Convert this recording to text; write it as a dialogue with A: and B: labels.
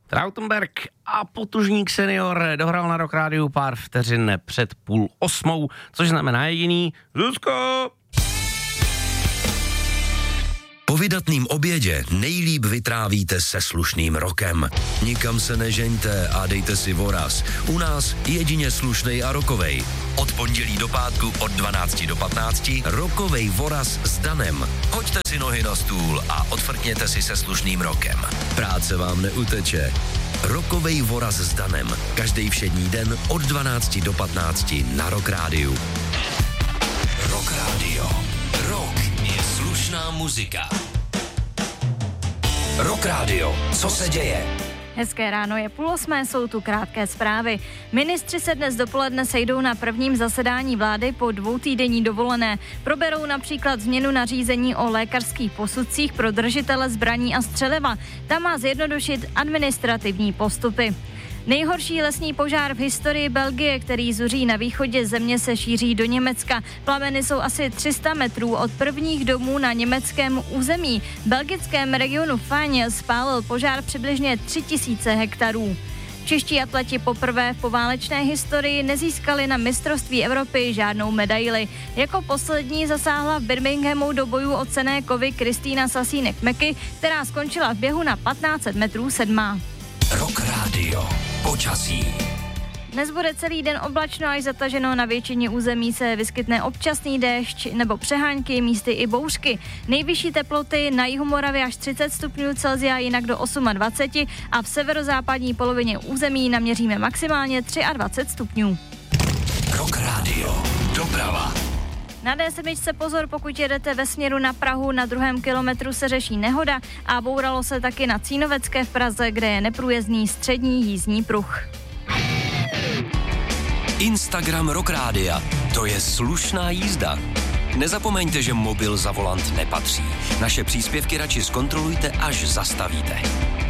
A: Trautenberg a Potužník senior dohrál na Rock Rádiu pár vteřin před 7:30, což znamená jediný Zuzko!
B: Po vydatným obědě nejlíp vytrávíte se slušným rokem. Nikam se nežeňte a dejte si voraz. U nás jedině slušnej a rokovej. Od pondělí do pátku od 12 do 15 rokovej voraz s Danem. Hoďte si nohy na stůl a odfrkněte si se slušným rokem. Práce vám neuteče. Rokovej voraz s Danem. Každý všední den od 12 do 15 na Rock Rádiu. Rock Radio. Rock je slušná muzika. Rock Radio. Co se děje?
C: Hezké ráno, je 7:30, jsou tu krátké zprávy. Ministři se dnes dopoledne sejdou na prvním zasedání vlády po 2týdenní dovolené. Proberou například změnu nařízení o lékařských posudcích pro držitele zbraní a střeliva. Ta má zjednodušit administrativní postupy. Nejhorší lesní požár v historii Belgie, který zuří na východě země, se šíří do Německa. Plameny jsou asi 300 metrů od prvních domů na německém území. V belgickém regionu Fagne spálil požár přibližně 3000 hektarů. Čeští atleti poprvé v poválečné historii nezískali na mistrovství Evropy žádnou medaili. Jako poslední zasáhla v Birminghamu do bojů o cenné kovy Kristýna Sasínek-Meky, která skončila v běhu na 1500 metrů 7.
B: Rock Radio. Počasí.
C: Dnes bude celý den oblačno až zataženo, na většině území se vyskytne občasný déšť nebo přehánky, místy i bouřky. Nejvyšší teploty na jihu Moravy až 30 stupňů Celsia, jinak do 28 a v severozápadní polovině území naměříme maximálně 23 stupňů.
B: Rock Radio. Doprava.
C: Na D7 pozor, pokud jedete ve směru na Prahu, na 2. kilometru se řeší nehoda a bouralo se taky na Cínovecké v Praze, kde je neprůjezdný střední jízdní pruh.
B: Instagram Rock Rádia. To je slušná jízda. Nezapomeňte, že mobil za volant nepatří. Naše příspěvky radši zkontrolujte, až zastavíte.